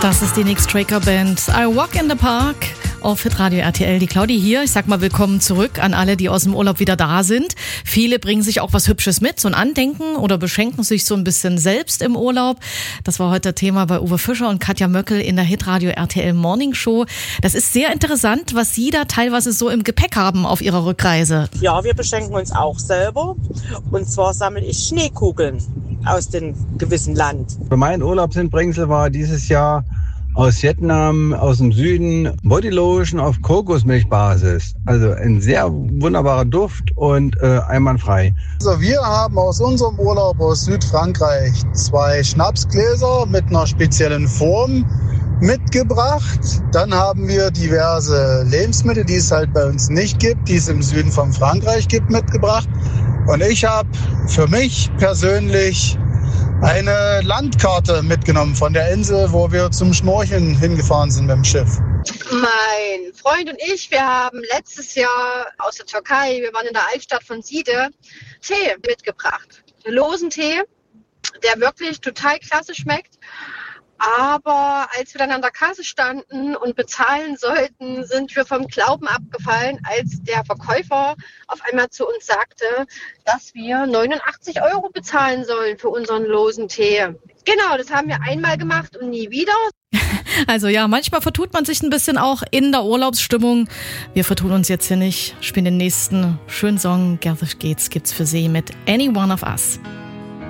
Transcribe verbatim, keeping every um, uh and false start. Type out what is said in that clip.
Das ist die Nix Traker Band I Walk in the Park auf Hitradio R T L. Die Claudi hier. Ich sag mal willkommen zurück an alle, die aus dem Urlaub wieder da sind. Viele bringen sich auch was Hübsches mit, so ein Andenken oder beschenken sich so ein bisschen selbst im Urlaub. Das war heute Thema bei Uwe Fischer und Katja Möckel in der Hitradio R T L Morning Show. Das ist sehr interessant, was Sie da teilweise so im Gepäck haben auf Ihrer Rückreise. Ja, wir beschenken uns auch selber. Und zwar sammle ich Schneekugeln aus dem gewissen Land. Für meinen Urlaubsbringsel war dieses Jahr aus Vietnam, aus dem Süden, Bodylotion auf Kokosmilchbasis. Also ein sehr wunderbarer Duft und äh, einwandfrei. Also wir haben aus unserem Urlaub aus Südfrankreich zwei Schnapsgläser mit einer speziellen Form mitgebracht. Dann haben wir diverse Lebensmittel, die es halt bei uns nicht gibt, die es im Süden von Frankreich gibt, mitgebracht. Und ich habe für mich persönlich eine Landkarte mitgenommen von der Insel, wo wir zum Schnorcheln hingefahren sind mit dem Schiff. Mein Freund und ich, wir haben letztes Jahr aus der Türkei, wir waren in der Altstadt von Side, Tee mitgebracht. Losen Tee, der wirklich total klasse schmeckt. Aber als wir dann an der Kasse standen und bezahlen sollten, sind wir vom Glauben abgefallen, als der Verkäufer auf einmal zu uns sagte, dass wir neunundachtzig Euro bezahlen sollen für unseren losen Tee. Genau, das haben wir einmal gemacht und nie wieder. Also ja, manchmal vertut man sich ein bisschen auch in der Urlaubsstimmung. Wir vertun uns jetzt hier nicht. Spielen den nächsten schönen Song. Gerda Geht's gibt's für Sie mit Any One of Us.